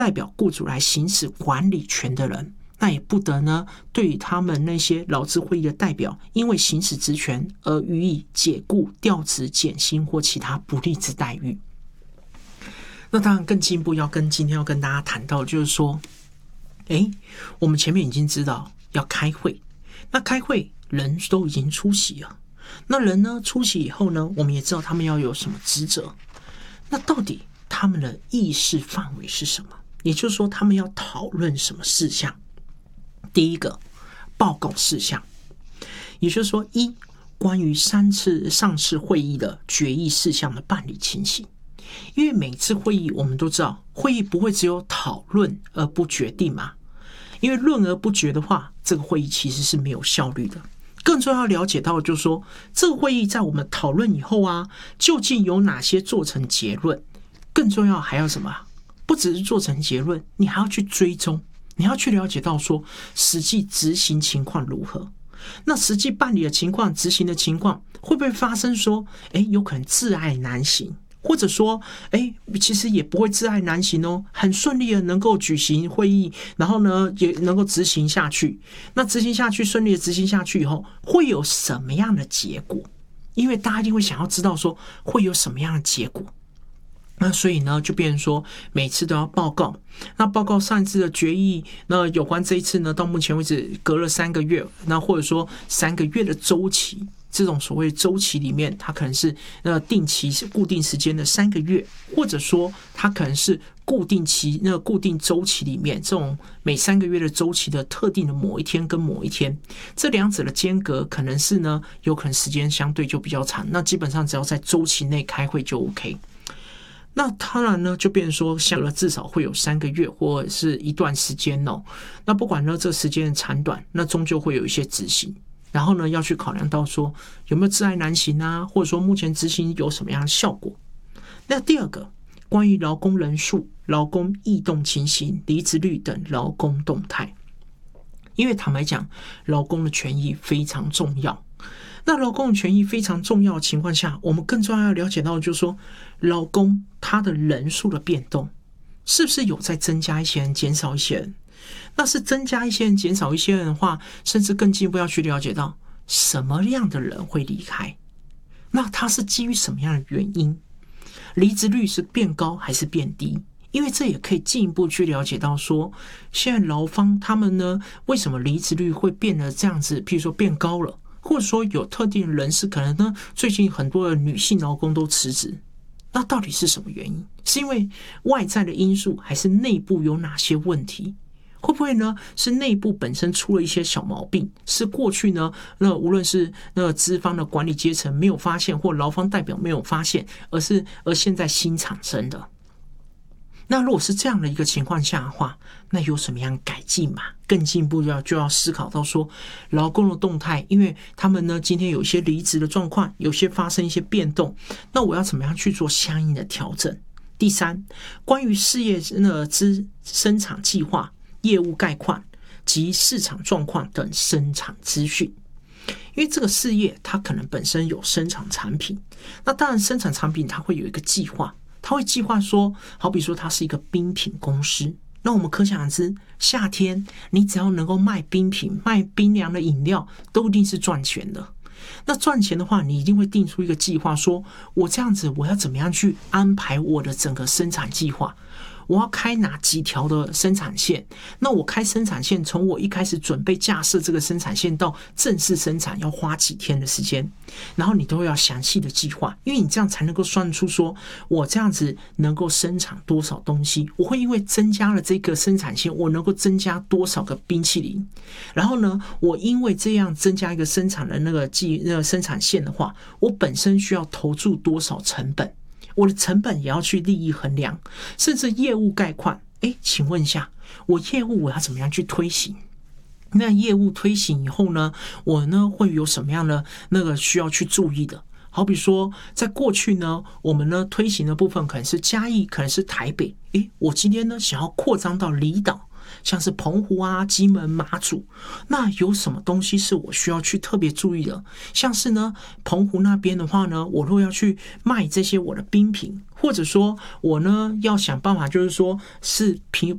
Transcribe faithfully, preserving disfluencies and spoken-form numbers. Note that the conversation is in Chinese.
代表雇主来行使管理权的人，那也不得呢对于他们那些劳资会议的代表因为行使职权而予以解雇、调职、减薪或其他不利之待遇。那当然更进一步要跟今天要跟大家谈到就是说，诶，我们前面已经知道要开会，那开会人都已经出席了，那人呢出席以后呢，我们也知道他们要有什么职责，那到底他们的议事范围是什么？也就是说他们要讨论什么事项？第一个，报告事项，也就是说一，关于三次上次会议的决议事项的办理情形。因为每次会议我们都知道，会议不会只有讨论而不决定嘛，因为论而不决的话，这个会议其实是没有效率的。更重要了解到的就是说，这个会议在我们讨论以后啊，究竟有哪些做成结论？更重要还要什么？不只是做成结论，你还要去追踪，你要去了解到说实际执行情况如何。那实际办理的情况、执行的情况，会不会发生说，诶，有可能窒碍难行？或者说，哎，其实也不会窒碍难行哦，很顺利的能够举行会议，然后呢也能够执行下去。那执行下去，顺利的执行下去以后，会有什么样的结果？因为大家一定会想要知道说会有什么样的结果。那所以呢，就变成说每次都要报告。那报告上一次的决议，那有关这一次呢，到目前为止隔了三个月，那或者说三个月的周期。这种所谓周期里面，它可能是呃定期固定时间的三个月，或者说它可能是固定期那个固定周期里面，这种每三个月的周期的特定的某一天跟某一天，这两者的间隔可能是呢，有可能时间相对就比较长。那基本上只要在周期内开会就 OK。那当然呢，就变成说，相隔了至少会有三个月或者是一段时间哦。那不管呢这时间的长短，那终究会有一些执行。然后呢，要去考量到说有没有窒碍难行啊，或者说目前执行有什么样的效果。那第二个，关于劳工人数、劳工异动情形、离职率等劳工动态。因为坦白讲，劳工的权益非常重要。那劳工的权益非常重要的情况下，我们更重要要了解到就是说，劳工他的人数的变动，是不是有在增加一些人，减少一些人？那是增加一些人，减少一些人的话，甚至更进一步要去了解到什么样的人会离开，那他是基于什么样的原因，离职率是变高还是变低？因为这也可以进一步去了解到说，现在劳方他们呢，为什么离职率会变得这样子，譬如说变高了，或者说有特定的人士可能呢，最近很多的女性劳工都辞职，那到底是什么原因？是因为外在的因素，还是内部有哪些问题？会不会呢？是内部本身出了一些小毛病，是过去呢，那无论是那个资方的管理阶层没有发现，或劳方代表没有发现，而是而现在新产生的。那如果是这样的一个情况下的话，那有什么样改进嘛？更进一步要就要思考到说，劳工的动态，因为他们呢今天有一些离职的状况，有些发生一些变动，那我要怎么样去做相应的调整？第三，关于事业的之生产计划、业务概况及市场状况等生产资讯。因为这个事业它可能本身有生产产品，那当然生产产品它会有一个计划，它会计划说，好比说它是一个冰品公司，那我们可想而知，夏天你只要能够卖冰品、卖冰凉的饮料，都一定是赚钱的。那赚钱的话，你一定会定出一个计划，说我这样子我要怎么样去安排我的整个生产计划，我要开哪几条的生产线，那我开生产线从我一开始准备架设这个生产线到正式生产要花几天的时间，然后你都要详细的计划，因为你这样才能够算出说我这样子能够生产多少东西，我会因为增加了这个生产线，我能够增加多少个冰淇淋，然后呢我因为这样增加一个生产的那个计那个生产线的话，我本身需要投注多少成本，我的成本也要去利益衡量，甚至业务概况。诶，请问一下，我业务我要怎么样去推行？那业务推行以后呢，我呢会有什么样的那个需要去注意的？好比说，在过去呢，我们呢推行的部分可能是嘉义，可能是台北。诶，我今天呢想要扩张到离岛，像是澎湖啊、金门、马祖，那有什么东西是我需要去特别注意的？像是呢，澎湖那边的话呢，我如果要去卖这些我的冰品，或者说我呢要想办法，就是说是